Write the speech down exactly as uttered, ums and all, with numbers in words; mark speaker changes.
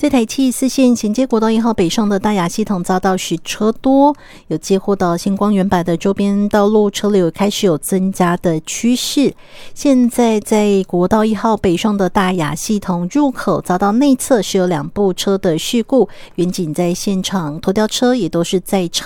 Speaker 1: 这台七十四线衔接国道一号北上的大雅系统遭到许车多，有接获到星光原版的周边道路车流开始有增加的趋势。现在在国道一号北上的大雅系统入口遭到内侧是有两部车的事故，远景在现场，拖吊车也都是在场。